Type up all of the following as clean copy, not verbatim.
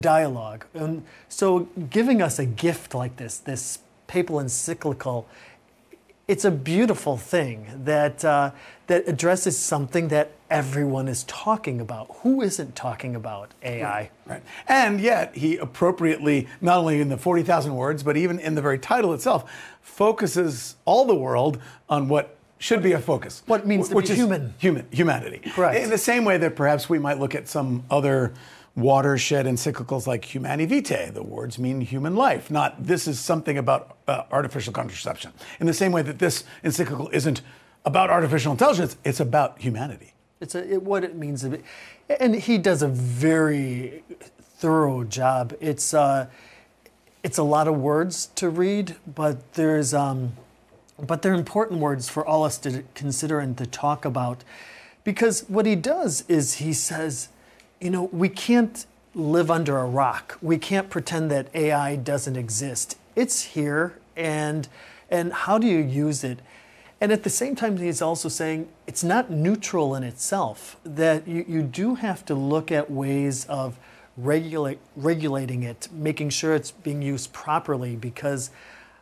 dialogue. And so giving us a gift like this papal encyclical, it's a beautiful thing that that addresses something that everyone is talking about. Who isn't talking about AI? Right. And yet he appropriately, not only in the 40,000 words, but even in the very title itself, focuses all the world on what should be a focus. What it means to be human. Humanity. Correct. In the same way that perhaps we might look at some other watershed encyclicals like Humani Vitae. The words mean human life, not this is something about artificial contraception. In the same way that this encyclical isn't about artificial intelligence, it's about humanity. It's what it means to be. And he does a very thorough job. It's a lot of words to read, but they're important words for all us to consider and to talk about. Because what he does is he says, we can't live under a rock. We can't pretend that AI doesn't exist. It's here, and how do you use it? And at the same time, he's also saying it's not neutral in itself, that you do have to look at ways of regulating it, making sure it's being used properly, because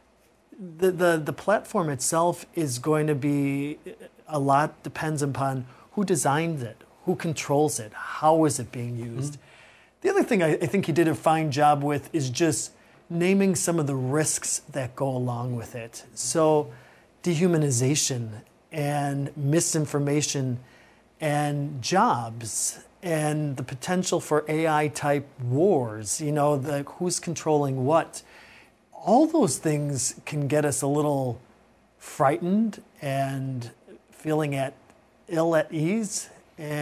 the platform itself is going to be, a lot depends upon who designed it, who controls it, how is it being used. Mm-hmm. The other thing I think he did a fine job with is just naming some of the risks that go along with it. So dehumanization and misinformation and jobs and the potential for AI-type wars, who's controlling what. All those things can get us a little frightened and feeling ill at ease.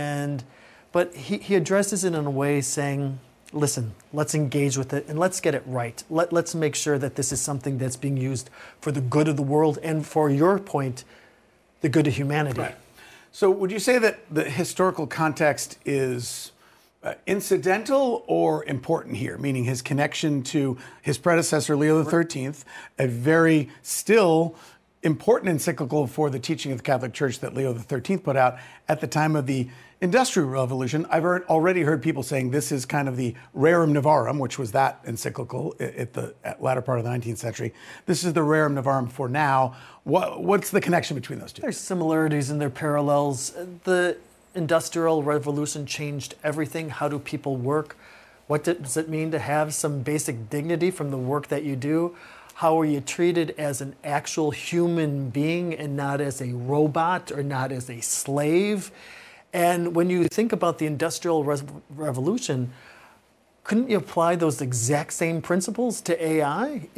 But he addresses it in a way saying, listen, let's engage with it and let's get it right. Let's make sure that this is something that's being used for the good of the world and, for your point, the good of humanity. Right. So would you say that the historical context is incidental or important here, meaning his connection to his predecessor, Leo XIII, a very still important encyclical for the teaching of the Catholic Church that Leo XIII put out at the time of the Industrial Revolution? I've already heard people saying this is kind of the Rerum Novarum, which was that encyclical at the latter part of the 19th century. This is the Rerum Novarum for now. What's the connection between those two? There's similarities and there are parallels. The Industrial Revolution changed everything. How do people work? What does it mean to have some basic dignity from the work that you do? How are you treated as an actual human being and not as a robot or not as a slave? And when you think about the Industrial Revolution, couldn't you apply those exact same principles to AI?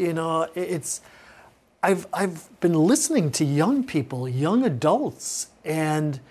I've been listening to young people, young adults, and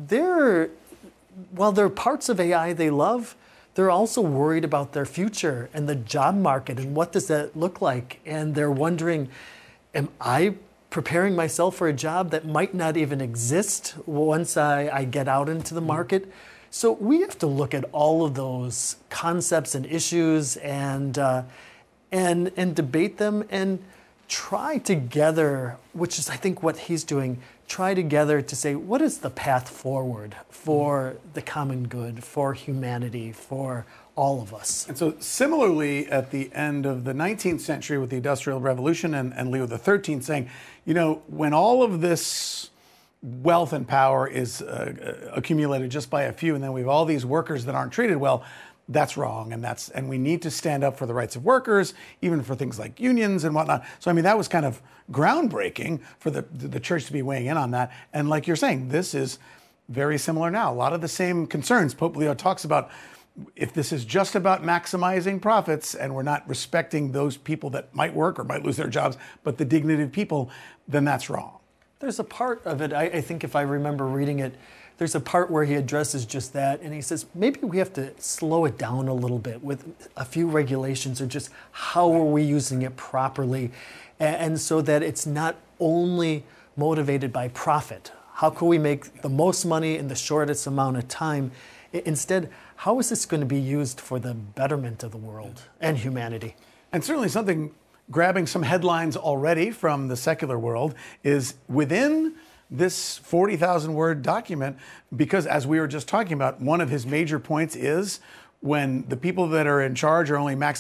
while there are parts of AI they love, they're also worried about their future and the job market and what does that look like. And they're wondering, am I preparing myself for a job that might not even exist once I get out into the market? So we have to look at all of those concepts and issues and debate them and try together, which is I think what he's doing, try together to say, what is the path forward for the common good, for humanity, for all of us? And so similarly, at the end of the 19th century with the Industrial Revolution and Leo XIII saying, when all of this wealth and power is accumulated just by a few, and then we have all these workers that aren't treated well, that's wrong, and we need to stand up for the rights of workers, even for things like unions and whatnot. So that was kind of groundbreaking for the church to be weighing in on that. And like you're saying, this is very similar now. A lot of the same concerns. Pope Leo talks about, if this is just about maximizing profits and we're not respecting those people that might work or might lose their jobs, but the dignity of people, then that's wrong. There's a part of it, I think if I remember reading it, there's a part where he addresses just that, and he says, maybe we have to slow it down a little bit with a few regulations, or just how are we using it properly, and so that it's not only motivated by profit. How can we make the most money in the shortest amount of time? Instead, how is this going to be used for the betterment of the world and humanity? And certainly something grabbing some headlines already from the secular world is within this 40,000 word document, because as we were just talking about, one of his major points is when the people that are in charge are only